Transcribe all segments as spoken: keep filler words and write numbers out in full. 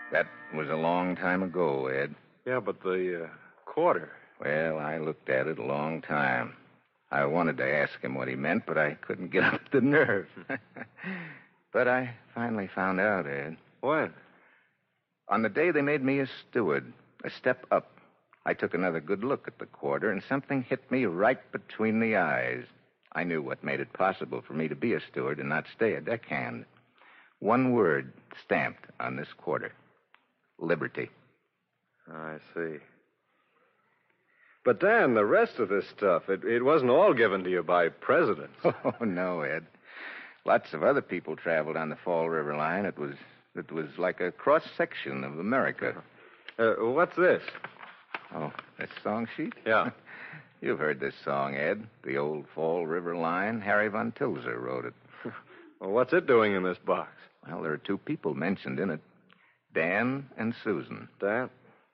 That was a long time ago, Ed. Yeah, but the uh, quarter. Well, I looked at it a long time. I wanted to ask him what he meant, but I couldn't get up the nerve. But I finally found out, Ed. When? On the day they made me a steward, a step up, I took another good look at the quarter, and something hit me right between the eyes. I knew what made it possible for me to be a steward and not stay a deckhand. One word stamped on this quarter. Liberty. I see. But, Dan, the rest of this stuff, it, it wasn't all given to you by presidents. Oh, no, Ed. Lots of other people traveled on the Fall River line. It was it was like a cross-section of America. Uh, what's this? Oh, this song sheet? Yeah. You've heard this song, Ed. The old Fall River line. Harry Von Tilzer wrote it. Well, what's it doing in this box? Well, there are two people mentioned in it. Dan and Susan. Dan?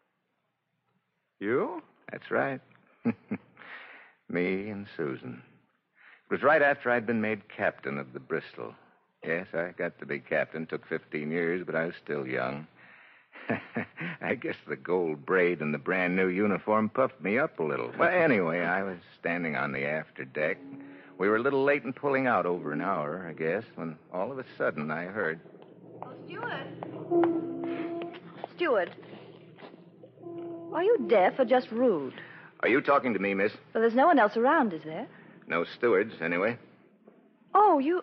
You? That's right. Me and Susan. It was right after I'd been made captain of the Bristol. Yes, I got to be captain. Took fifteen years, but I was still young. I guess the gold braid and the brand new uniform puffed me up a little. Well, anyway, I was standing on the after deck. We were a little late in pulling out, over an hour, I guess, when all of a sudden I heard... Oh, Steward. Steward. Are you deaf or just rude? Are you talking to me, miss? Well, there's no one else around, is there? No stewards, anyway. Oh, you...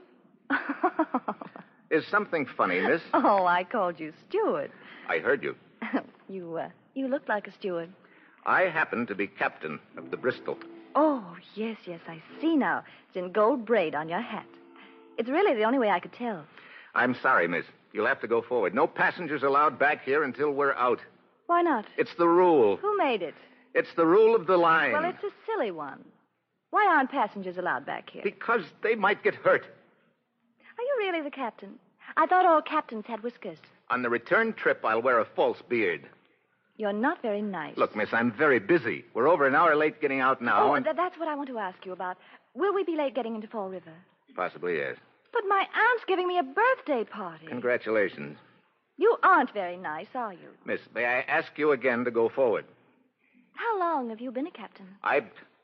Is something funny, miss? Oh, I called you steward. I heard you. you, uh, you look like a steward. I happen to be captain of the Bristol. Oh, yes, yes, I see now. It's in gold braid on your hat. It's really the only way I could tell. I'm sorry, miss. You'll have to go forward. No passengers allowed back here until we're out. Why not? It's the rule. Who made it? It's the rule of the line. Well, it's a silly one. Why aren't passengers allowed back here? Because they might get hurt. Are you really the captain? I thought all captains had whiskers. On the return trip, I'll wear a false beard. You're not very nice. Look, miss, I'm very busy. We're over an hour late getting out now. Oh, and... th- that's what I want to ask you about. Will we be late getting into Fall River? Possibly, yes. But my aunt's giving me a birthday party. Congratulations. You aren't very nice, are you? Miss, may I ask you again to go forward? How long have you been a captain? I...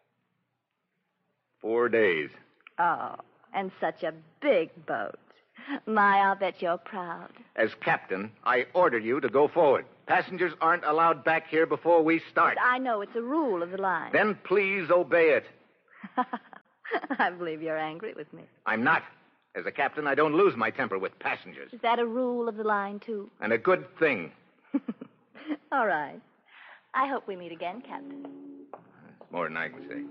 Four days. Oh, and such a big boat. My, I'll bet you're proud. As captain, I order you to go forward. Passengers aren't allowed back here before we start. But I know it's a rule of the line. Then please obey it. I believe you're angry with me. I'm not. As a captain, I don't lose my temper with passengers. Is that a rule of the line, too? And a good thing. All right. I hope we meet again, Captain. That's more than I can say.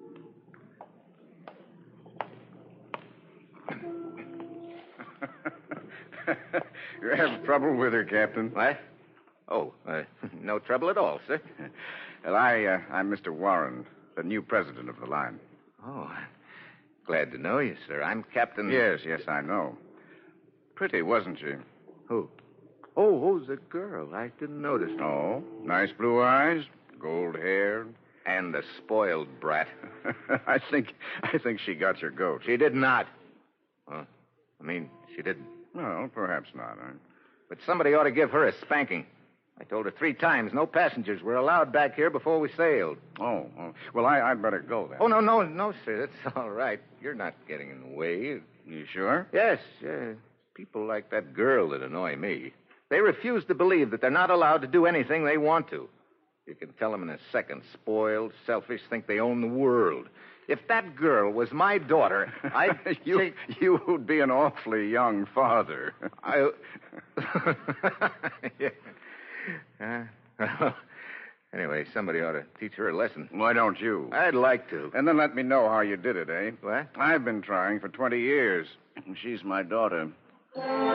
You have trouble with her, Captain? What? Oh, uh, no trouble at all, sir. Well, I, uh, I'm Mister Warren, the new president of the line. Oh, glad to know you, sir. I'm Captain... Yes, yes, I know. Pretty, wasn't she? Who? Oh, oh, the girl. I didn't notice. Oh, nice blue eyes, gold hair. And a spoiled brat. I think I think she got your goat. She did not. Well, I mean, she didn't. Well, perhaps not. Huh? But somebody ought to give her a spanking. I told her three times no passengers were allowed back here before we sailed. Oh, oh. Well, I, I'd better go then. Oh, no, no, no, sir. That's all right. You're not getting in the way. You sure? Yes, yes. People like that girl that annoy me. They refuse to believe that they're not allowed to do anything they want to. You can tell them in a second. Spoiled, selfish, think they own the world. If that girl was my daughter, I'd... you, take... you would be an awfully young father. I... yeah. Uh, well, anyway, somebody ought to teach her a lesson. Why don't you? I'd like to. And then let me know how you did it, eh? What? I've been trying for twenty years. She's my daughter.